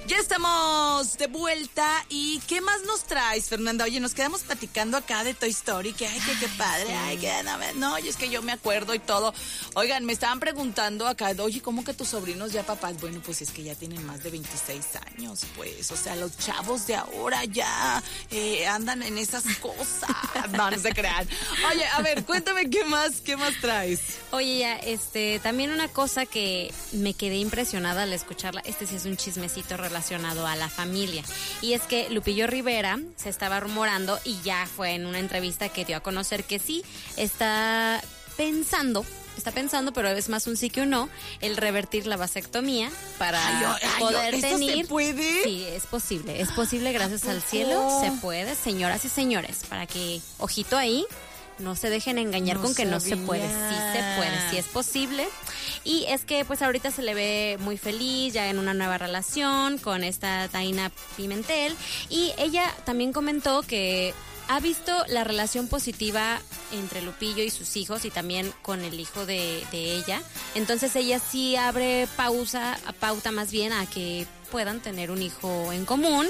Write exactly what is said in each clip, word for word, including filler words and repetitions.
Ya estamos de vuelta. ¿Y qué más nos traes, Fernanda? Oye, nos quedamos platicando acá de Toy Story. Que ay, que qué padre. Sí. Ay, que no, no, y es que yo me acuerdo y todo. Oigan, me estaban preguntando acá, oye, ¿cómo que tus sobrinos ya papás? Bueno, pues es que ya tienen más de veintiséis años, pues. O sea, los chavos de ahora ya eh, andan en esas cosas. No, no se crean. Oye, a ver, cuéntame qué más, qué más traes. Oye, ya, este, también una cosa que me quedé impresionada al escucharla, este sí es un chismecito relacionado a la familia, y es que Lupillo Rivera se estaba rumorando y ya fue en una entrevista que dio a conocer que sí está pensando, está pensando, pero es más un sí que un no, el revertir la vasectomía para ay, ay, poder ¿esto tener. ¿Se puede? Sí, es posible, es posible, gracias al cielo, se puede, señoras y señores, para que, ojito ahí, no se dejen engañar no con que sabía. No se puede, sí se puede, sí es posible. Y es que pues ahorita se le ve muy feliz, ya en una nueva relación con esta Taina Pimentel. Y ella también comentó que ha visto la relación positiva entre Lupillo y sus hijos y también con el hijo de, de ella. Entonces ella sí abre pausa, pauta más bien a que puedan tener un hijo en común.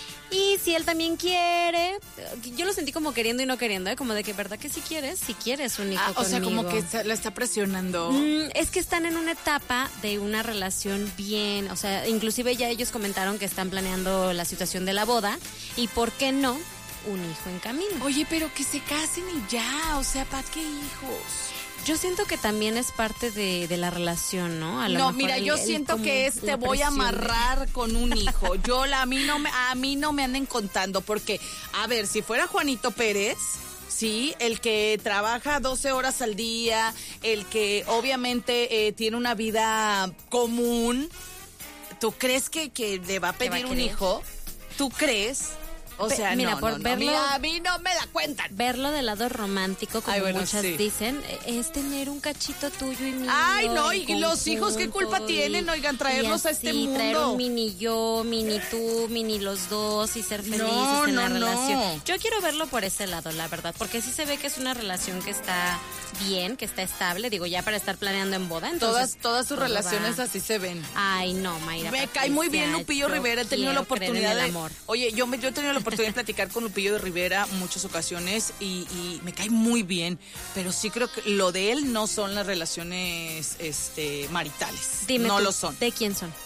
Y si él también quiere, yo lo sentí como queriendo y no queriendo, ¿eh? Como de que, ¿verdad que si quieres? Si quieres un hijo ah, o conmigo. sea, como que la está presionando. Mm, es que están en una etapa de una relación bien, o sea, inclusive ya ellos comentaron que están planeando la situación de la boda y ¿por qué no un hijo en camino? Oye, pero que se casen y ya, o sea, ¿para qué hijos? Yo siento que también es parte de, de la relación, ¿no? A lo no, mejor mira, el, yo el, siento que es te voy a amarrar con un hijo. Yo la, a mí no me a mí no me anden contando porque a ver, si fuera Juanito Pérez, sí, el que trabaja doce horas al día, el que obviamente eh, tiene una vida común, ¿tú crees que que le va a pedir va a un hijo? ¿Tú crees? O sea, mira, no, por no, no. verlo, Mira, a mí no me la cuentan. Verlo del lado romántico, como Ay, bueno, muchas sí. dicen, es tener un cachito tuyo y mío. Ay, no, y los hijos, ¿qué culpa tienen? Oigan, traerlos así, a este mundo. Traer un mini yo, mini tú, mini los dos y ser felices no, en no, la no. relación. Yo quiero verlo por ese lado, la verdad, porque sí se ve que es una relación que está bien, que está estable, digo, ya para estar planeando en boda. Entonces, todas todas sus relaciones va. Así se ven. Ay, no, Mayra. Me cae muy bien Lupillo Rivera, he tenido la oportunidad de amor. Oye, yo, me, yo he tenido la oportunidad de platicar con Lupillo de Rivera muchas ocasiones y, y me cae muy bien, pero sí creo que lo de él no son las relaciones este maritales. Dime no tú, lo son. ¿de quién son?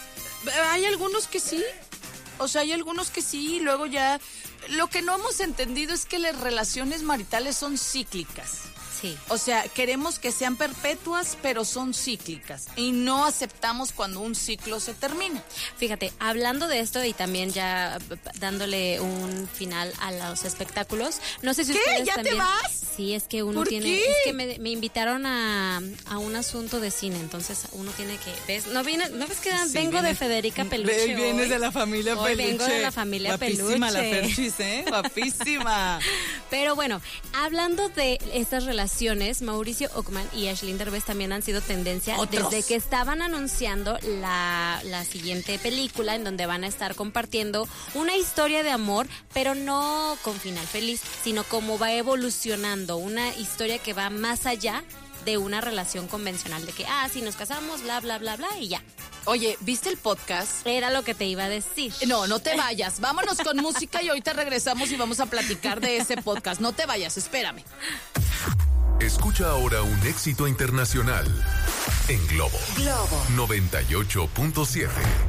Hay algunos que sí, o sea, hay algunos que sí, y luego ya, lo que no hemos entendido es que las relaciones maritales son cíclicas. Sí. O sea, queremos que sean perpetuas, pero son cíclicas. Y no aceptamos cuando un ciclo se termina. Fíjate, hablando de esto y también ya dándole un final a los espectáculos, no sé si ¿Qué? ustedes ¿Ya también... te vas? Sí, es que uno ¿Por tiene... qué? Es que me, me invitaron a, a un asunto de cine, entonces uno tiene que... ¿Ves? ¿No, viene, ¿no ves que sí, vengo viene, de Federica Peluche hoy? Vienes de la familia hoy Peluche. vengo de la familia Guapísima Peluche. la Perchis, ¿eh? Guapísima. Pero bueno, hablando de estas relaciones, Mauricio Ockman y Aislinn Derbez también han sido tendencia ¿Otros? Desde que estaban anunciando la, la siguiente película en donde van a estar compartiendo una historia de amor, pero no con final feliz, sino como va evolucionando, una historia que va más allá de una relación convencional de que, ah, si nos casamos, bla, bla, bla, bla, y ya. Oye, ¿viste el podcast? Era lo que te iba a decir. No, no te vayas. Vámonos con música y ahorita regresamos y vamos a platicar de ese podcast. No te vayas, espérame. Escucha ahora un éxito internacional en Globo. Globo noventa y ocho punto siete.